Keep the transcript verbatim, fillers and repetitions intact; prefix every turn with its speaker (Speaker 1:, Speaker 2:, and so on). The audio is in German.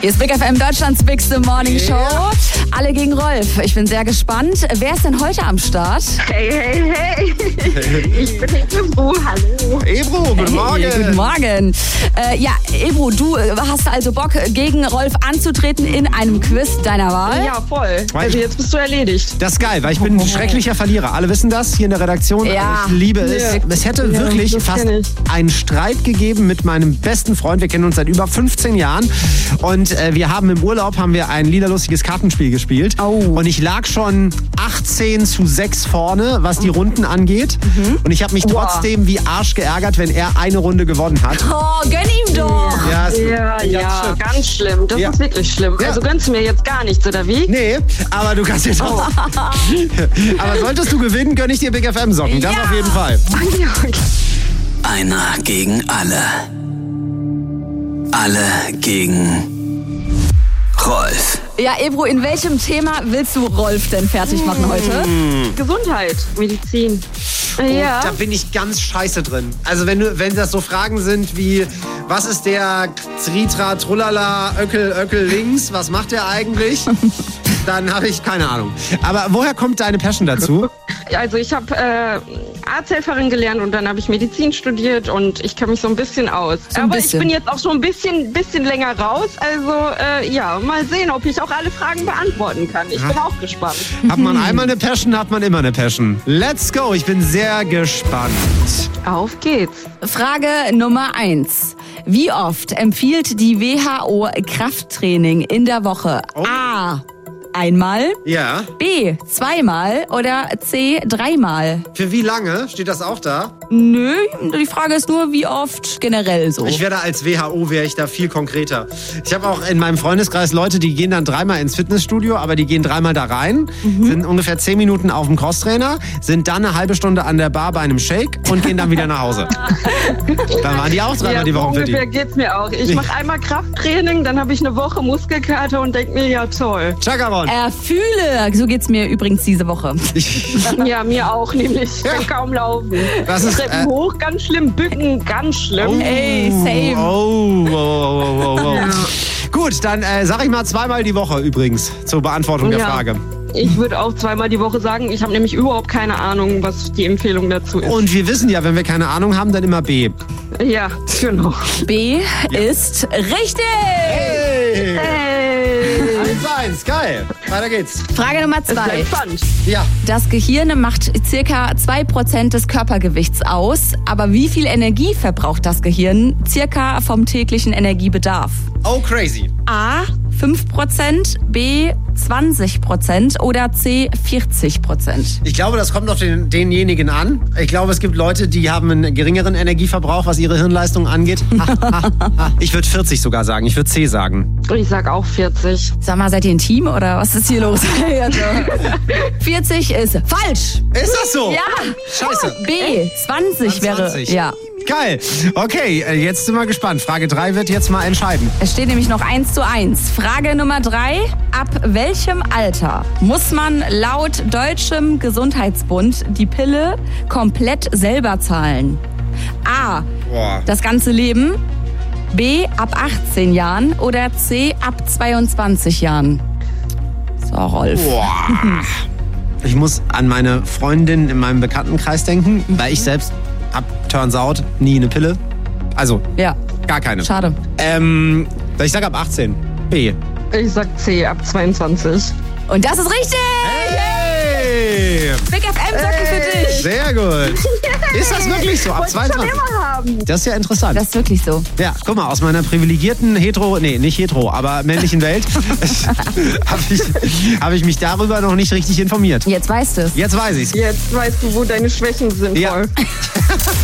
Speaker 1: Hier ist Big F M, Deutschlands Bigste Morning Show. Yeah. Alle gegen Rolf. Ich bin sehr gespannt. Wer ist denn heute am Start?
Speaker 2: Hey, hey, hey. Ich bin Ebro, hallo.
Speaker 3: Ebro, guten Morgen.
Speaker 1: Hey, guten Morgen. Äh, ja, Ebro, du hast also Bock, gegen Rolf anzutreten in einem Quiz deiner Wahl?
Speaker 2: Ja, voll. Also jetzt bist du erledigt.
Speaker 3: Das ist geil, weil ich bin ein schrecklicher Verlierer. Alle wissen das hier in der Redaktion.
Speaker 1: Ja.
Speaker 3: Ich liebe es.
Speaker 2: Ja.
Speaker 3: Es hätte
Speaker 2: Ja,
Speaker 3: wirklich fast einen Streit gegeben mit meinem besten Freund. Wir kennen uns seit über fünfzehn Jahren. Und äh, wir haben im Urlaub haben wir ein liederlustiges Kartenspiel gespielt.
Speaker 1: Oh.
Speaker 3: Und ich lag schon achtzehn zu sechs vorne, was die Runden angeht. Mhm. Und ich habe mich trotzdem wow. wie Arsch geärgert, wenn er eine Runde gewonnen hat.
Speaker 1: Oh, gönn ihm doch!
Speaker 3: Ja, ist
Speaker 2: ja, ja schlimm. Ganz schlimm. Das
Speaker 3: ja.
Speaker 2: ist wirklich schlimm. Ja. Also gönnst du mir jetzt gar nichts, oder wie?
Speaker 3: Nee, aber du kannst jetzt auch. Aber solltest du gewinnen, gönn ich dir Big F M-Socken. Das
Speaker 1: ja.
Speaker 3: auf jeden Fall.
Speaker 2: Oh, ja, okay.
Speaker 4: Einer gegen alle. Alle gegen Rolf.
Speaker 1: Ja, Ebro, in welchem Thema willst du Rolf denn fertig machen heute?
Speaker 2: Gesundheit, Medizin.
Speaker 3: Oh,
Speaker 2: ja.
Speaker 3: Da bin ich ganz scheiße drin. Also wenn du, wenn das so Fragen sind wie, was ist der Tritra, Trullala, Öckel, Öckel links, was macht der eigentlich? Dann habe ich keine Ahnung. Aber woher kommt deine Passion dazu?
Speaker 2: Also ich habe äh, Arzthelferin gelernt und dann habe ich Medizin studiert und ich kenne mich so ein bisschen aus.
Speaker 1: So ein
Speaker 2: Aber
Speaker 1: bisschen.
Speaker 2: ich bin jetzt auch schon ein bisschen, bisschen länger raus. Also äh, ja, mal sehen, ob ich auch alle Fragen beantworten kann. Ich ja. bin auch gespannt.
Speaker 3: Hat man einmal eine Passion, hat man immer eine Passion. Let's go, ich bin sehr gespannt.
Speaker 2: Auf geht's.
Speaker 1: Frage Nummer eins. Wie oft empfiehlt die W H O Krafttraining in der Woche?
Speaker 3: Oh.
Speaker 1: A. Einmal.
Speaker 3: Ja.
Speaker 1: B. Zweimal. Oder C. Dreimal.
Speaker 3: Für wie lange? Steht das auch da?
Speaker 1: Nö, die Frage ist nur, wie oft generell so.
Speaker 3: Ich werde als W H O, wäre ich da viel konkreter. Ich habe auch in meinem Freundeskreis Leute, die gehen dann dreimal ins Fitnessstudio, aber die gehen dreimal da rein, mhm. sind ungefähr zehn Minuten auf dem Crosstrainer, sind dann eine halbe Stunde an der Bar bei einem Shake und gehen dann wieder nach Hause. Dann waren die auch dreimal
Speaker 2: ja,
Speaker 3: die Woche
Speaker 2: so
Speaker 3: fit.
Speaker 2: Ungefähr geht's mir auch. Ich mache einmal Krafttraining, dann habe ich eine Woche Muskelkater und denke mir, ja toll.
Speaker 3: Chakaron.
Speaker 1: Erfühle. So geht's mir übrigens diese Woche.
Speaker 2: Ja, mir auch, nämlich. Ich kann kaum laufen.
Speaker 3: Das ist,
Speaker 2: Treppen
Speaker 3: äh,
Speaker 2: hoch, ganz schlimm. Bücken, ganz schlimm.
Speaker 3: Oh,
Speaker 1: Ey, same.
Speaker 3: Oh, oh, oh, oh, oh. Ja. Gut, dann äh, sag ich mal zweimal die Woche übrigens zur Beantwortung der
Speaker 2: ja.
Speaker 3: Frage.
Speaker 2: Ich würde auch zweimal die Woche sagen. Ich habe nämlich überhaupt keine Ahnung, was die Empfehlung dazu ist.
Speaker 3: Und wir wissen ja, wenn wir keine Ahnung haben, dann immer B.
Speaker 2: Ja, genau.
Speaker 1: B ja. ist richtig.
Speaker 3: Hey!
Speaker 2: Hey.
Speaker 3: eins eins, geil. Weiter geht's.
Speaker 1: Frage Nummer zwei.
Speaker 2: Ist spannend.
Speaker 3: Ja.
Speaker 1: Das Gehirn macht circa zwei Prozent des Körpergewichts aus. Aber wie viel Energie verbraucht das Gehirn circa vom täglichen Energiebedarf?
Speaker 3: Oh, crazy.
Speaker 1: A. fünf Prozent, B. zwanzig Prozent oder C. vierzig Prozent.
Speaker 3: Ich glaube, das kommt auf den, denjenigen an. Ich glaube, es gibt Leute, die haben einen geringeren Energieverbrauch, was ihre Hirnleistung angeht. Ich würde vierzig sogar sagen. Ich würde C sagen.
Speaker 2: Ich sag auch vierzig.
Speaker 1: Sag mal, seid ihr ein Team oder was ist hier los? vierzig ist falsch.
Speaker 3: Ist das so?
Speaker 1: Ja.
Speaker 3: Scheiße.
Speaker 1: B. zwanzig wäre.
Speaker 3: zwanzig.
Speaker 1: Ja.
Speaker 3: Geil. Okay, jetzt sind wir gespannt. Frage drei wird jetzt mal entscheiden.
Speaker 1: Es steht nämlich noch eins zu eins. Frage Nummer drei. Ab welchem Alter muss man laut Deutschem Gesundheitsbund die Pille komplett selber zahlen? A.
Speaker 3: Boah.
Speaker 1: Das ganze Leben. B. Ab achtzehn Jahren. Oder C. Ab zweiundzwanzig Jahren. So, Rolf.
Speaker 3: Boah. Ich muss an meine Freundin in meinem Bekanntenkreis denken, weil ich selbst hab, turns out, nie eine Pille. Also,
Speaker 1: Ja.
Speaker 3: gar keine.
Speaker 1: Schade.
Speaker 3: Ähm, ich sag ab achtzehn. B.
Speaker 2: Ich sag C, ab zweiundzwanzig.
Speaker 1: Und das ist richtig!
Speaker 3: Hey!
Speaker 1: Big F M-Socke für dich!
Speaker 3: Sehr gut. Ist das wirklich so? Ab
Speaker 2: Wollte ich schon
Speaker 3: zweiundzwanzig?
Speaker 2: immer haben.
Speaker 3: Das ist ja interessant.
Speaker 1: Das ist wirklich so.
Speaker 3: Ja, guck mal, aus meiner privilegierten hetero, nee, nicht hetero, aber männlichen Welt habe ich, hab ich mich darüber noch nicht richtig informiert.
Speaker 1: Jetzt weißt du es.
Speaker 3: Jetzt weiß ich's.
Speaker 2: Jetzt weißt du, wo deine Schwächen sind,
Speaker 3: Ja.
Speaker 2: Rolf.